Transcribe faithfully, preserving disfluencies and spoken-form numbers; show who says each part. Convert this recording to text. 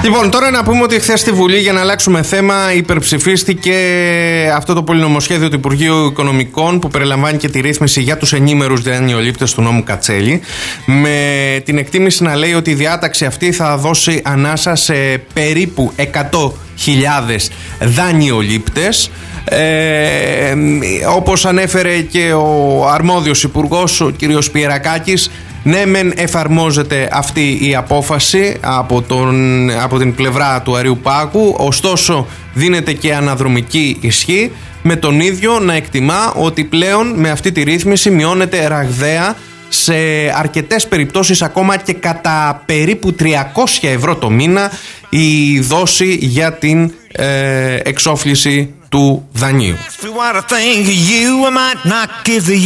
Speaker 1: Λοιπόν, τώρα να πούμε ότι χθες στη Βουλή, για να αλλάξουμε θέμα, υπερψηφίστηκε αυτό το πολυνομοσχέδιο του Υπουργείου Οικονομικών που περιλαμβάνει και τη ρύθμιση για τους ενήμερους δανειολήπτες του νόμου Κατσέλη, με την εκτίμηση να λέει ότι η διάταξη αυτή θα δώσει ανάσα σε περίπου εκατό χιλιάδες δανειολήπτες. Ε, όπως ανέφερε και ο αρμόδιος υπουργός, ο κ. Πιερακάκης, ναι μεν εφαρμόζεται αυτή η απόφαση από, τον, από την πλευρά του Αριού Πάγου, ωστόσο δίνεται και αναδρομική ισχύ, με τον ίδιο να εκτιμά ότι πλέον με αυτή τη ρύθμιση μειώνεται ραγδαία σε αρκετές περιπτώσεις ακόμα και κατά περίπου τριακόσια ευρώ το μήνα η δόση για την ε, εξόφληση του δανείου.